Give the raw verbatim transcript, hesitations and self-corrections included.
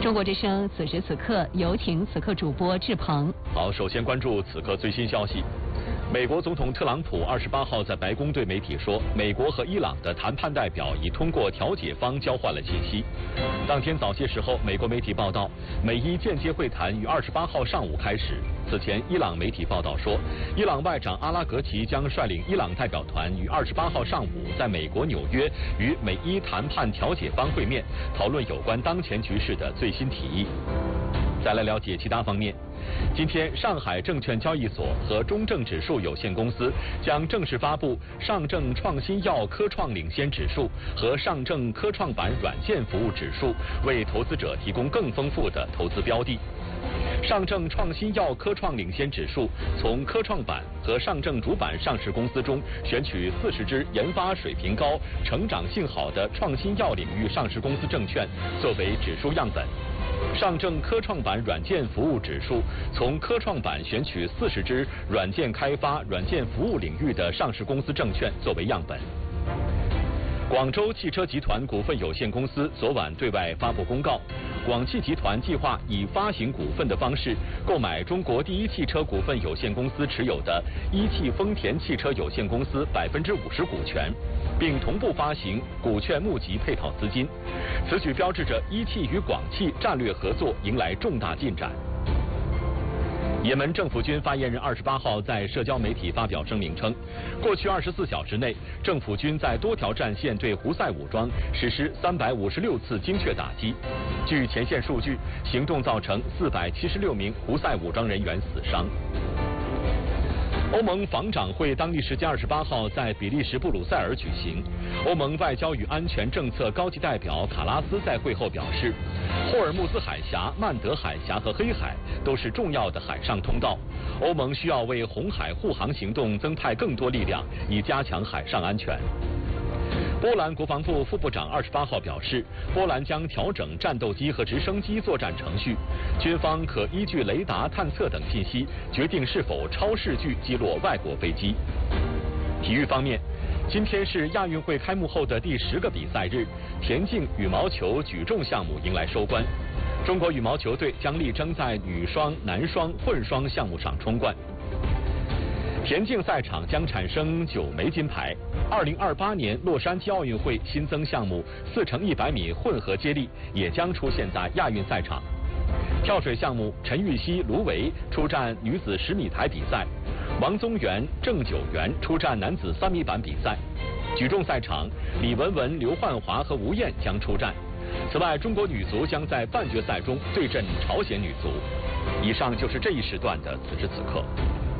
中国之声此时此刻有请此刻主播志鹏。 好，首先关注此刻最新消息。美国总统特朗普二十八号在白宫对媒体说，美国和伊朗的谈判代表已通过调解方交换了信息。当天早些时候，美国媒体报道，美伊间接会谈于二十八号上午开始。此前，伊朗媒体报道说，伊朗外长阿拉格齐将率领伊朗代表团于二十八号上午在美国纽约与美伊谈判调解方会面，讨论有关当前局势的最新提议。再来了解其他方面。今天，上海证券交易所和中证指数有限公司将正式发布上证创新药科创领先指数和上证科创板软件服务指数，为投资者提供更丰富的投资标的。上证创新药科创领先指数从科创板和上证主板上市公司中选取四十只研发水平高、成长性好的创新药领域上市公司证券作为指数样本。上证科创板软件服务指数从科创板选取四十只软件开发、软件服务领域的上市公司证券作为样本。广州汽车集团股份有限公司昨晚对外发布公告，广汽集团计划以发行股份的方式购买中国第一汽车股份有限公司持有的一汽丰田汽车有限公司百分之五十股权，并同步发行股券募集配套资金。此举标志着一汽与广汽战略合作迎来重大进展。也门政府军发言人二十八号在社交媒体发表声明称，过去二十四小时内，政府军在多条战线对胡塞武装实施三百五十六次精确打击。据前线数据，行动造成四百七十六名胡塞武装人员死伤。欧盟防长会当地时间二十八号在比利时布鲁塞尔举行。欧盟外交与安全政策高级代表卡拉斯在会后表示，霍尔木兹海峡、曼德海峡和黑海都是重要的海上通道。欧盟需要为红海护航行动增派更多力量，以加强海上安全。波兰国防部副部长二十八号表示，波兰将调整战斗机和直升机作战程序，军方可依据雷达探测等信息，决定是否超视距击落外国飞机。体育方面，今天是亚运会开幕后的第十个比赛日，田径、羽毛球、举重项目迎来收官。中国羽毛球队将力争在女双、男双、混双项目上冲冠。田径赛场将产生九枚金牌。二零二八年洛杉矶奥运会新增项目四乘一百米混合接力也将出现在亚运赛场。跳水项目，陈芋汐、卢维出战女子十米台比赛，王宗源、郑九元出战男子三米板比赛。举重赛场，李雯雯、刘焕华和吴燕将出战。此外，中国女足将在半决赛中对阵朝鲜女足。以上就是这一时段的此时此刻。